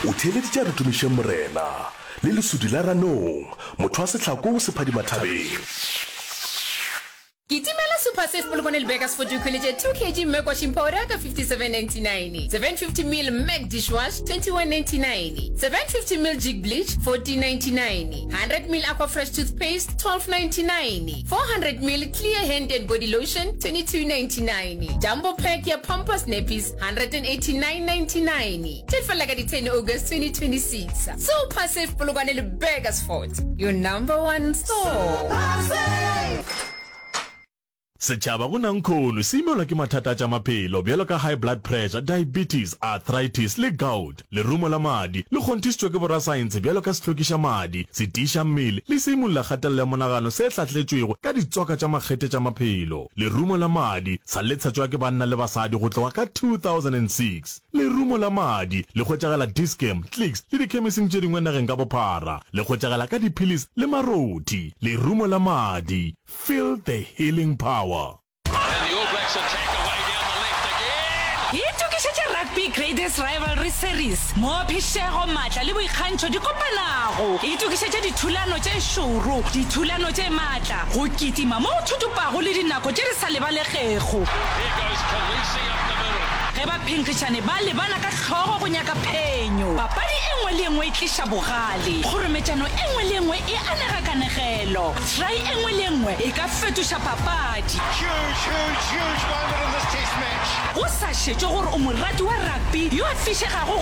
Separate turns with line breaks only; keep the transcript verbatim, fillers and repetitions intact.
o theeleditše re tumiše morena le lesudi la ranong motho wa setlhako o sephadimathabeng.
Kitimela Super Safe Polokwane Vegas for Dukulije two kilograms milk washing powder ka fifty-seven ninety-nine. seven fifty milliliters Mac dishwash twenty-one ninety-nine. seven fifty milliliters Jig bleach fourteen ninety-nine. one hundred milliliters Aqua Fresh toothpaste twelve ninety-nine. four hundred milliliters Clear Hand and Body Lotion twenty-two ninety-nine. Jumbo pack ya Pampers Nappies one eighty-nine ninety-nine. Tefala ka di ten August twenty twenty-six. Super Safe Polokwane Vegas Fort, your number one store.
Setšhaba go nang khono se imelwa ke mathata tša maphelo bjalo ka high blood pressure, diabetes, arthritis le gout, lerumo la madi le kgonthišitšwe ke borasaense bjalo ka sehlokiša madi, setiša mmele le se imolola kgatelelo ya monagano se hlatletšwego ka ditsoka tša makgete tša maphelo. Lerumo la madi sa letšhatšwa ke banna le basadi go tloga ka two thousand six. Lerumo la madi le hwetšagela Dischem, Clicks le dikhemising tše dingwe nageng ka bophara, le hwetšagela ka diphilis le maroti. Lerumo la madi, feel the healing power.
And the All Blacks attack away down the left again.
Itukišetša rugby greatest rivalry series mo phišego maatla le boikgantšho di kopanago. Itukišetša dithulano tše šoro, dithulano tše maatla go kitima mo thutupago le dinako tše di sa lebalegego.
Here goes Khaleesi up the middle.
Ge ba phenkgišane ba lebana ka hlogo go nyaka phenyo. Papadi e nngwe le nngwe e tliša bogale, kgorometšano e nngwe le nngwe e anega kanegelo, try e nngwe le nngwe e ka fetoša papadi.
Huge, huge, huge moment in this test match.
Go sa šetše gore o morati wa rugby yo a fišegago